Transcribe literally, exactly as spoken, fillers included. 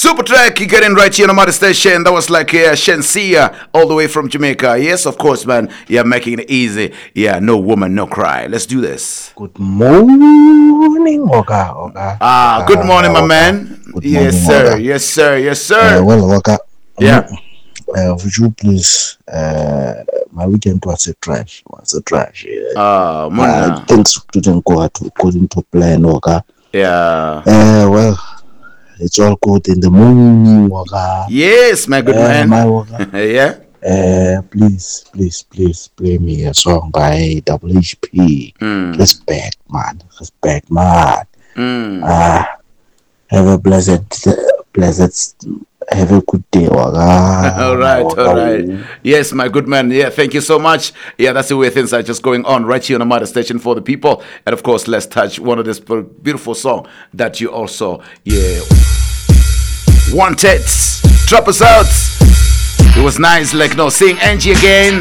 Super track you get in right here on the station. That was like uh, Shensia all the way from Jamaica. Yes, of course, man. Yeah, making it easy. Yeah, no woman, no cry. Let's do this. Good morning, Oga. Oga. Ah, good morning, my Oga. man. Good Yes, morning, sir. Oga. Yes, sir. Yes, Uh, sir. well, Oga. Yeah. Uh, would you please? Uh, my weekend was a trash. Was a trash. Yeah. Ah, Uh, Mona. things didn't go according to plan, Oga. Yeah. Uh, well, it's all good in the morning, Oga. Yes, my good Uh, man. my Oga. Yeah. Uh, please, please, please play me a song by W H P. Mm. Respect, man. Respect, man. Mm. Ah, have a blessed, blessed, have a good day, Oga. All My right, all right. Oga. Yes, my good man. Yeah, thank you so much. Yeah, that's the way things are just going on right here on the Mother Station for the people. And of course, let's touch one of this beautiful song that you also, yeah, wanted. Drop us out. It was nice, like, no, seeing Angie again.